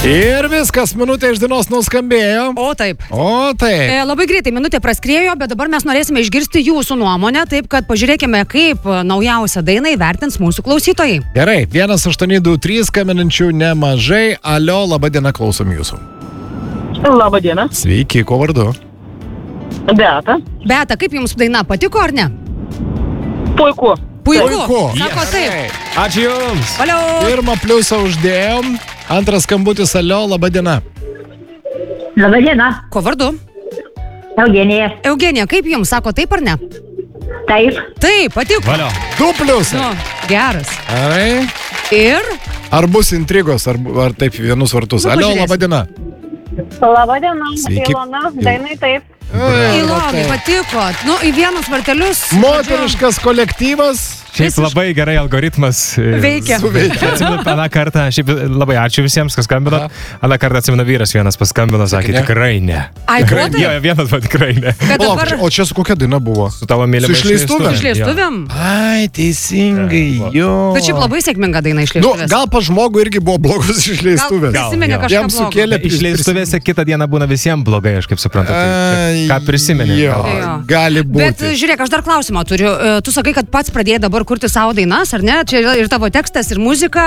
Ir viskas, minutė iš dienos nuskambėjo. O taip. Labai greitai minutė praskriejo, bet dabar mes norėsime išgirsti jūsų nuomonę, taip kad pažiūrėkime, kaip naujausią dainą įvertins mūsų klausytojai. Gerai, 1823 skambinančių nemažai. Alio, laba diena, klausom jūsų. Labą dieną. Sveiki, ko vardu? Beata. Beata, kaip jums daina patiko ar ne? Puiku. Sako taip. Ačiū jums. Valio. Pirmą pliusą uždėjom. Antras skambutis, alio, laba diena. Labą dieną. Ko vardu? Eugenija. Eugenija, kaip jums, sako taip ar ne? Taip. Taip, patiko. Valio. 2 pliusai. Geras. Gerai. Ir? Ar bus intrigos, ar taip vienus vartus? Alio, laba diena. Labą dieną. Sveiki. Ilona, dainai taip. Ilonai patiko. Į vienus vartelius. Moteriškas kolektyvas. Šiaip labai gerai algoritmas veikia. Atsimenu, aną kartą, šiaip labai ačiū visiems, kas skambino. Aną kartą atsimenu, vyras vienas paskambino, sakė, tikrai ne. Ai, tikrai, jo, vienas buvo tikrai ne. Dabar... O čia su kokia daina buvo? Su tavo mylimais išleistuvėm? Išleistuvėm? Ai, teisingai, jo. Bet šiaip labai sėkminga daina išleistuvės. Gal pa žmogų irgi buvo blogus išleistuvės. Gal prisimenė kažką blogo. Sukėlė išleistuvėse kitą dieną būna visiems blogai, aš kaip suprantu. Ką prisimenė? Gali būti. Bet žiūrėk, aš dar klausimą turiu. Tu sakai, kad pats pradėjai dabar kurti savo dainas, ar ne? Čia yra ir tavo tekstas, ir muzika.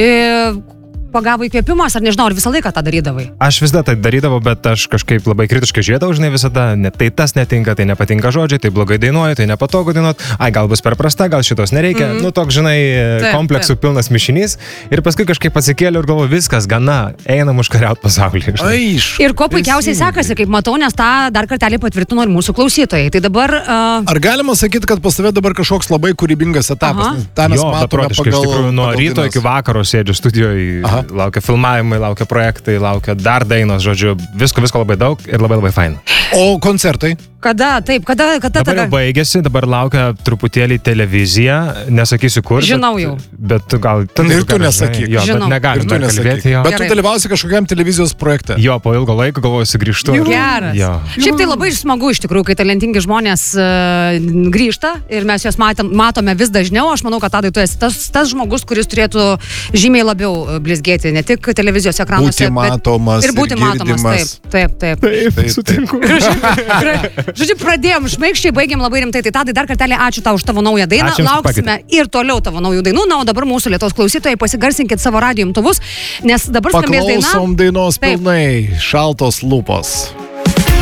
Pagavo įkvėpimas, ar nežinau, ar visą laiką tą darydavai? Aš vis dar tai darydavau, bet aš kažkaip labai kritiškai žiūrėdavau, žinai, visada, tai tas netinka, tai nepatinka žodžiai, tai blogai dainuoju, tai nepatogu dainuot, gal bus per prasta, gal šitos nereikia, toks, žinai, kompleksų pilnas mišinys. Ir paskui kažkaip atsikėliau ir galvoju, viskas, gana, einam užkariauti pasaulį. Ir ko puikiausiai sekasi, kaip matau, nes tą dar kartelį patvirtino ir mūsų klausytojai. Tai dabar... Ar galima sakyti, kad pas tave dabar kažkoks labai kūrybingas etapas? Jo, beprotiškai, iš tikrųjų, nuo ryto iki vakaro sėdžiu studijoje. Laukia filmavimai, laukia projektai, laukia dar dainos, žodžiu, visko labai daug ir labai faina. O koncertai? Kada dabar jau baigėsi, dabar laukia truputėlį televizija, nesakysiu kur. Žinau jau. Bet gal... Ir tu nesakyk. Jo, bet negalim dar kalbėti. Bet tu dalyvausi kažkokiam televizijos projekte. Jo, po ilgo laiko galvoju, sugrįžtu. Geras. Šiaip tai labai smagu iš tikrųjų, kai talentingi žmonės grįžta ir mes juos matome vis dažniau. Aš manau, kad Tadai, tu esi tas žmogus, kuris turėtų žymiai labiau blizgėti, ne tik televizijos ekranuose, ir būti matomas. Taip. Sutinku. Žodžiu, pradėjom šmaikščiai, baigėm labai rimtai. Tai Tadai, dar kartelį ačiū tau už tavo naują dainą. Lauksime ir toliau tavo naujų dainų. Na, o dabar mūsų Lietuvos klausytojai, pasigarsinkit savo radijo imtuvus, nes dabar skambės daina. Paklausom dainos pilnai, Šaltos lūpos.